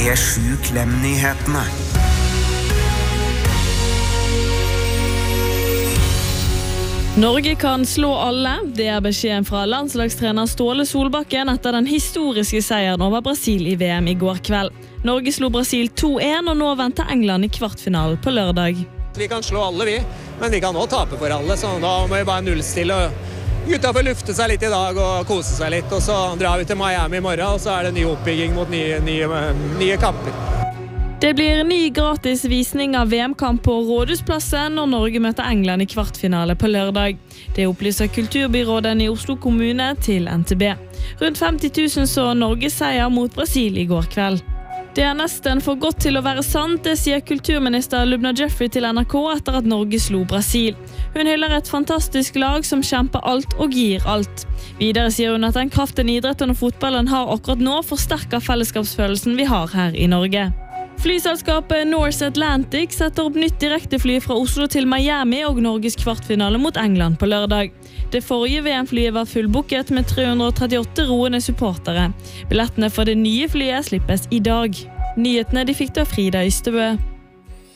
P7 Klem-nyhetene. Norge kan slå alle, det beskjeden fra landslagstrener Ståle Solbakken etter den historiske seieren over Brasil i VM i går kveld. Norge slo Brasil 2-1 og nå venter England i kvartfinalen på lørdag. Vi kan slå alle vi, men vi kan også tape for alle, så da må vi bare nullstille. Gutta får lufte seg litt i dag og kose seg litt, og så drar vi til Miami i morgen, og så det ny oppbygging mot nye kamper. Det blir ny gratis visning av VM-kamp på Rådhusplassen når Norge møter England i kvartfinale på lørdag. Det opplyser kulturbyråden i Oslo kommune til NTB. Rundt 50 000 så Norges seier mot Brasil i går kveld. Det nesten for godt til å være sant, det sier kulturminister Lubna Jeffrey til NRK etter at Norge slo Brasil. Hun hyller et fantastisk lag som kjemper alt og gir alt. Videre sier hun at den kraften idretten og fotballen har akkurat nå forsterker fellesskapsfølelsen vi har her i Norge. Flyselskapet Norse Atlantic setter opp nytt direktefly fra Oslo til Miami og Norges kvartfinale mot England på lørdag. Det forrige VM-flyet var fullbooket med 338 roende supportere. Billettene for det nye flyet slippes i dag. Nyhetene de fikk av Frida Ystebø.